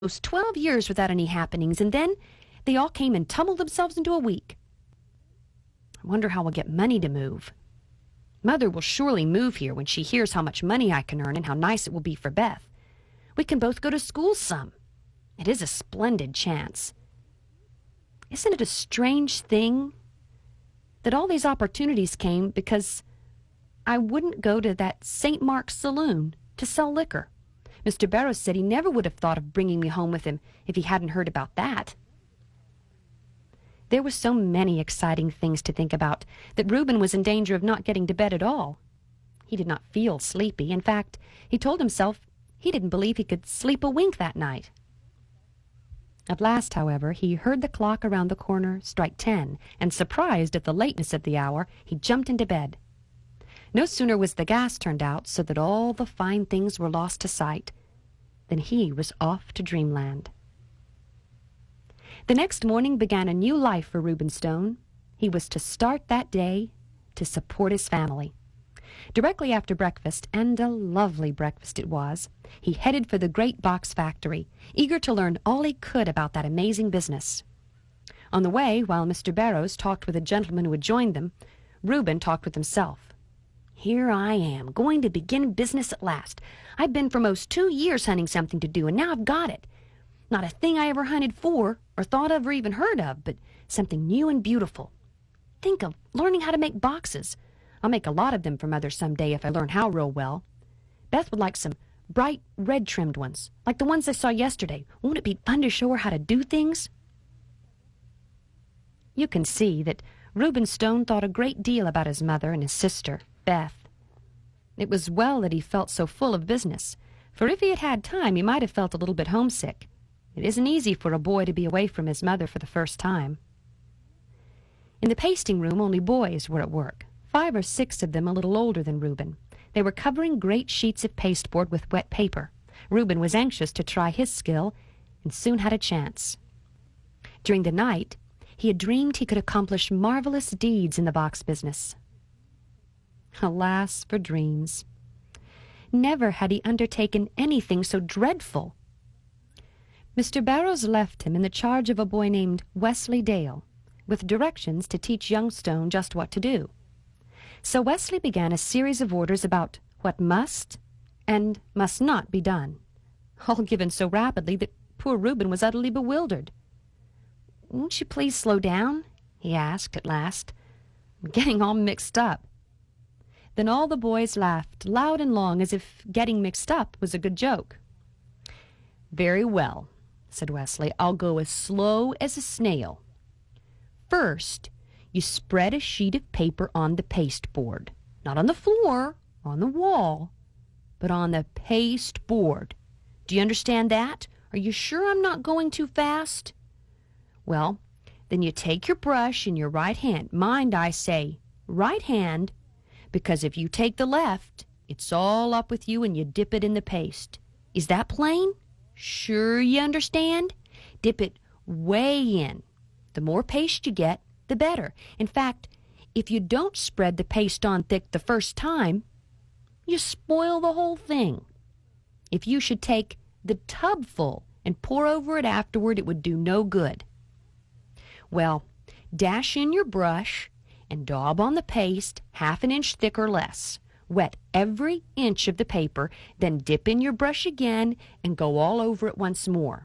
almost 12 years without any happenings, and then they all came and tumbled themselves into a week. I wonder how we'll get money to move. Mother will surely move here when she hears how much money I can earn and how nice it will be for Beth. We can both go to school some. It is a splendid chance. Isn't it a strange thing that all these opportunities came because I wouldn't go to that St. Mark's saloon to sell liquor? Mr. Barrows said he never would have thought of bringing me home with him if he hadn't heard about that. There were so many exciting things to think about that Reuben was in danger of not getting to bed at all. He did not feel sleepy. In fact, he told himself he didn't believe he could sleep a wink that night. At last, however, he heard the clock around the corner strike 10, and surprised at the lateness of the hour, he jumped into bed. No sooner was the gas turned out so that all the fine things were lost to sight than he was off to dreamland. The next morning began a new life for Reuben Stone. He was to start that day to support his family. Directly after breakfast, and a lovely breakfast it was, he headed for the great box factory, eager to learn all he could about that amazing business. On the way, while Mr. Barrows talked with a gentleman who had joined them, Reuben talked with himself. Here I am, going to begin business at last. I've been for most 2 years hunting something to do, and now I've got it. Not a thing I ever hunted for, or thought of, or even heard of, but something new and beautiful. Think of learning how to make boxes. I'll make a lot of them for Mother some day if I learn how real well. Beth would like some bright red-trimmed ones, like the ones I saw yesterday. Won't it be fun to show her how to do things? You can see that Reuben Stone thought a great deal about his mother and his sister, Beth. It was well that he felt so full of business, for if he had had time, he might have felt a little bit homesick. It isn't easy for a boy to be away from his mother for the first time. In the pasting room, only boys were at work, 5 or 6 of them a little older than Reuben. They were covering great sheets of pasteboard with wet paper. Reuben was anxious to try his skill, and soon had a chance. During the night, he had dreamed he could accomplish marvelous deeds in the box business. Alas for dreams! Never had he undertaken anything so dreadful. Mr. Barrows left him in the charge of a boy named Wesley Dale, with directions to teach young Stone just what to do. So Wesley began a series of orders about what must and must not be done, all given so rapidly that poor Reuben was utterly bewildered. "Won't you please slow down?" he asked at last. "I'm getting all mixed up." Then all the boys laughed loud and long, as if getting mixed up was a good joke. "Very well," said Wesley. "I'll go as slow as a snail. First, you spread a sheet of paper on the pasteboard. Not on the floor, or on the wall, but on the pasteboard. Do you understand that? Are you sure I'm not going too fast? Well, then you take your brush in your right hand. Mind, I say right hand, because if you take the left, it's all up with you and you dip it in the paste. Is that plain? Sure you understand? Dip it way in. The more paste you get, the better. In fact, if you don't spread the paste on thick the first time, you spoil the whole thing. If you should take the tub full and pour over it afterward, it would do no good. Well, dash in your brush and daub on the paste 1/2 inch thick or less. Wet every inch of the paper, then dip in your brush again and go all over it once more.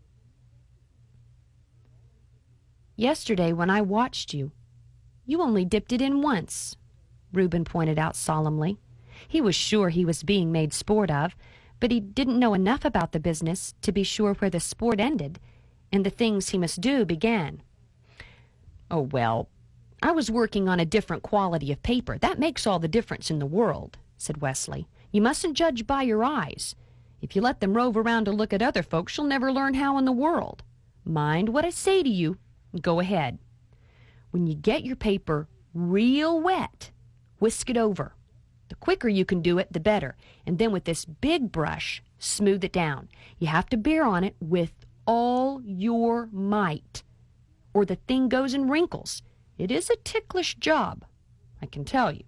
Yesterday, when I watched you, you only dipped it in once," Reuben pointed out solemnly. He was sure he was being made sport of, but he didn't know enough about the business to be sure where the sport ended and the things he must do began. "Oh, well, I was working on a different quality of paper. That makes all the difference in the world," said Wesley. "You mustn't judge by your eyes. If you let them rove around to look at other folks, you'll never learn how in the world. Mind what I say to you. Go ahead. When you get your paper real wet, whisk it over. The quicker you can do it, the better. And then with this big brush, smooth it down. You have to bear on it with all your might, or the thing goes in wrinkles. It is a ticklish job, I can tell you."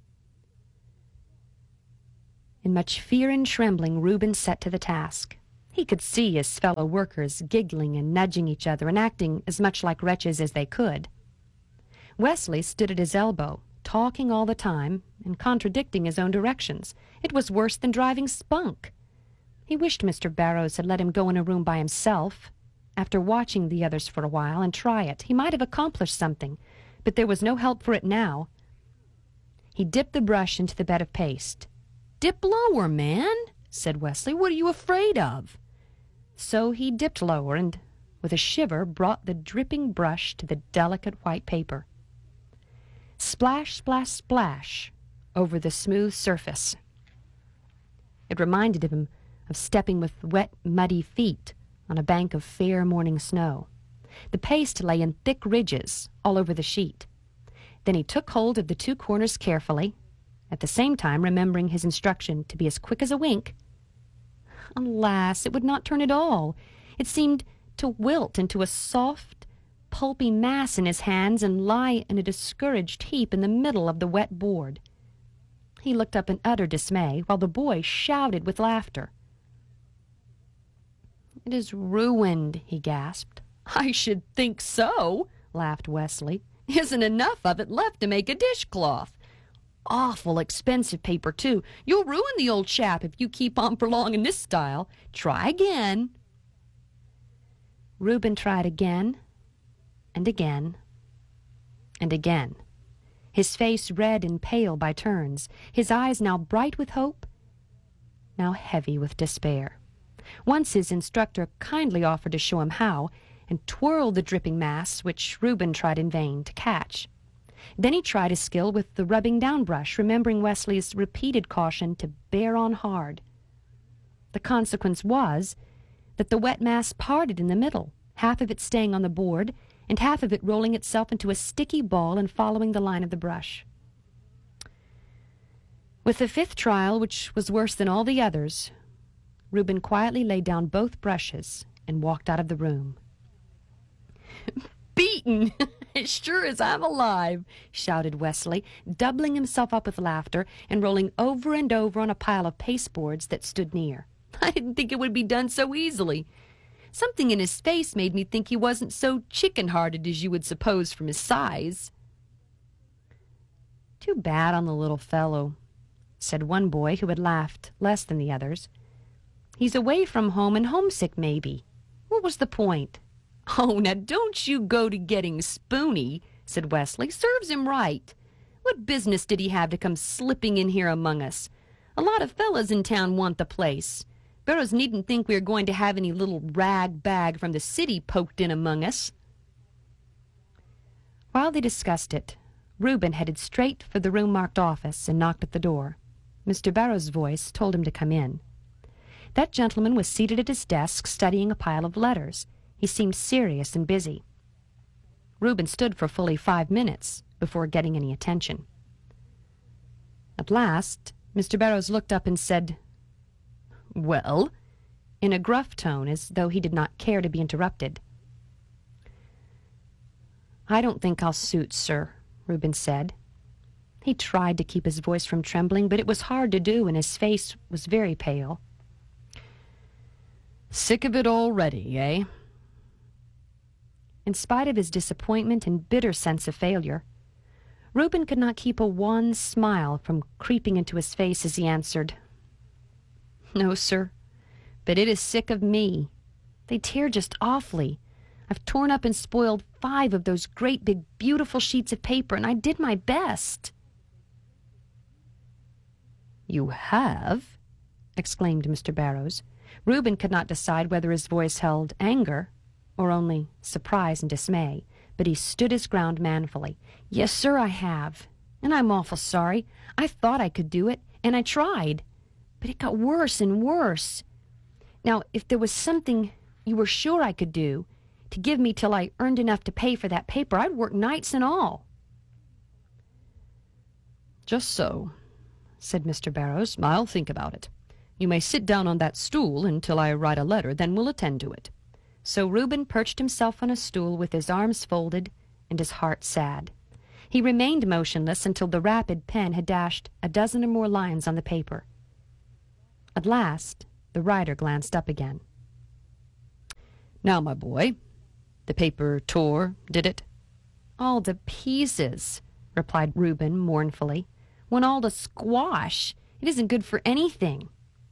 In much fear and trembling, Reuben set to the task. He could see his fellow workers giggling and nudging each other and acting as much like wretches as they could. Wesley stood at his elbow, talking all the time and contradicting his own directions. It was worse than driving Spunk. He wished Mr. Barrows had let him go in a room by himself. After watching the others for a while and try it, he might have accomplished something, but there was no help for it now. He dipped the brush into the bed of paste. "Dip lower, man," said Wesley. "What are you afraid of?" So he dipped lower and, with a shiver, brought the dripping brush to the delicate white paper. Splash, splash, splash over the smooth surface. It reminded him of stepping with wet, muddy feet on a bank of fair morning snow. The paste lay in thick ridges all over the sheet. Then he took hold of the two corners carefully, at the same time remembering his instruction to be as quick as a wink. Alas, it would not turn at all. It seemed to wilt into a soft, pulpy mass in his hands and lie in a discouraged heap in the middle of the wet board. He looked up in utter dismay, while the boy shouted with laughter. "It is ruined," he gasped. "I should think so," laughed Wesley. "Isn't enough of it left to make a dishcloth. Awful expensive paper, too. You'll ruin the old chap if you keep on for long in this style. Try again." Reuben tried again, and again, and again, his face red and pale by turns, his eyes now bright with hope, now heavy with despair. Once his instructor kindly offered to show him how, and twirled the dripping mass, which Reuben tried in vain to catch. Then he tried his skill with the rubbing down brush, remembering Wesley's repeated caution to bear on hard. The consequence was that the wet mass parted in the middle, half of it staying on the board, and half of it rolling itself into a sticky ball and following the line of the brush. With the fifth trial, which was worse than all the others, Reuben quietly laid down both brushes and walked out of the room. "Beaten, as sure as I'm alive," shouted Wesley, doubling himself up with laughter and rolling over and over on a pile of pasteboards that stood near. "I didn't think it would be done so easily. Something in his face made me think he wasn't so chicken-hearted as you would suppose from his size." "Too bad on the little fellow," said one boy who had laughed less than the others. "He's away from home and homesick, maybe. What was the point?" "Oh, now don't you go to getting spoony," said Wesley. "Serves him right. What business did he have to come slipping in here among us? A lot of fellas in town want the place. Barrows needn't think we are going to have any little rag bag from the city poked in among us." While they discussed it, Reuben headed straight for the room marked office and knocked at the door. Mr. Barrows' voice told him to come in. That gentleman was seated at his desk studying a pile of letters. He seemed serious and busy. Reuben stood for fully 5 minutes before getting any attention. At last, Mr. Barrows looked up and said, "Well?" in a gruff tone, as though he did not care to be interrupted. "I don't think I'll suit, sir," Reuben said. He tried to keep his voice from trembling, but it was hard to do, and his face was very pale. "Sick of it already, eh?" In spite of his disappointment and bitter sense of failure, Reuben could not keep a wan smile from creeping into his face as he answered, "No, sir, but it is sick of me. They tear just awfully. I've torn up and spoiled 5 of those great big beautiful sheets of paper, and I did my best." "You have?" exclaimed Mr. Barrows. Reuben could not decide whether his voice held anger or only surprise and dismay, but he stood his ground manfully. "Yes, sir, I have, and I'm awful sorry. I thought I could do it, and I tried, but it got worse and worse. Now, if there was something you were sure I could do to give me till I earned enough to pay for that paper, I'd work nights and all." "Just so," said Mr. Barrows. "I'll think about it. You may sit down on that stool until I write a letter, then we'll attend to it." So Reuben perched himself on a stool with his arms folded and his heart sad. He remained motionless until the rapid pen had dashed a dozen or more lines on the paper. At last, the writer glanced up again. Now, my boy, the paper tore, did it? All to pieces, replied Reuben mournfully. Went all to squash. It isn't good for anything.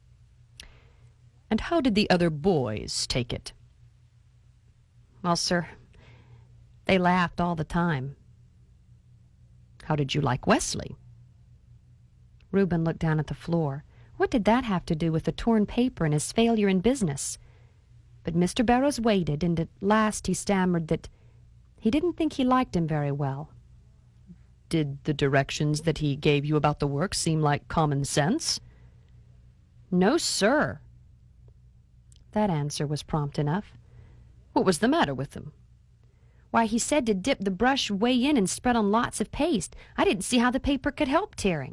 And how did the other boys take it? Well, sir, they laughed all the time. How did you like Wesley? Reuben looked down at the floor. What did that have to do with the torn paper and his failure in business? But Mr. Barrows waited, and at last he stammered that he didn't think he liked him very well. Did the directions that he gave you about the work seem like common sense? No, sir. That answer was prompt enough. What was the matter with them? Why, he said to dip the brush way in and spread on lots of paste. I didn't see how the paper could help tearing.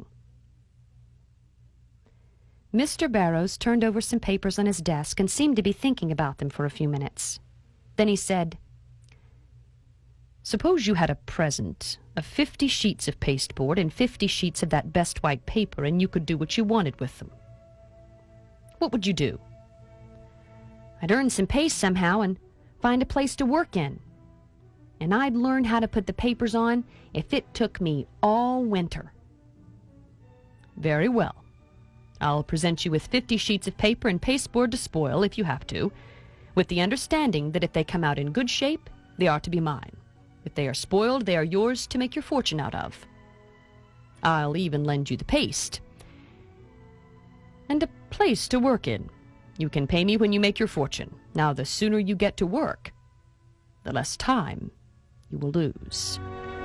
Mr. Barrows turned over some papers on his desk and seemed to be thinking about them for a few minutes. Then he said, Suppose you had a present of 50 sheets of pasteboard and 50 sheets of that best white paper, and you could do what you wanted with them. What would you do? I'd earn some paste somehow and find a place to work in. And I'd learn how to put the papers on if it took me all winter. Very well. I'll present you with 50 sheets of paper and pasteboard to spoil, if you have to, with the understanding that if they come out in good shape, they are to be mine. If they are spoiled, they are yours to make your fortune out of. I'll even lend you the paste. And a place to work in. You can pay me when you make your fortune. Now, the sooner you get to work, the less time you will lose.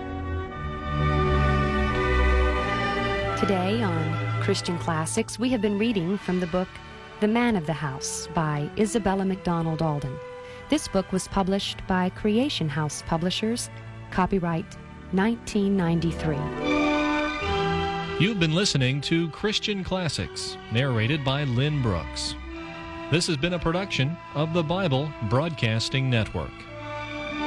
Today on Christian Classics, we have been reading from the book The Man of the House by Isabella McDonald Alden. This book was published by Creation House Publishers, copyright 1993. You've been listening to Christian Classics, narrated by Lynn Brooks. This has been a production of the Bible Broadcasting Network.